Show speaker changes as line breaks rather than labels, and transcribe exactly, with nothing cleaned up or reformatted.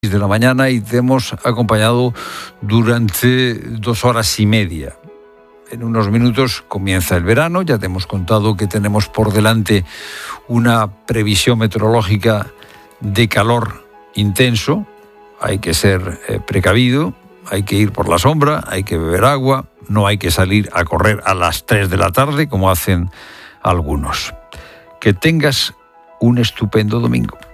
de la mañana y te hemos acompañado durante dos horas y media. En unos minutos comienza el verano, ya te hemos contado que tenemos por delante una previsión meteorológica de calor intenso. Hay que ser eh, precavido, hay que ir por la sombra, hay que beber agua, no hay que salir a correr a las tres de la tarde como hacen algunos. Que tengas un estupendo domingo.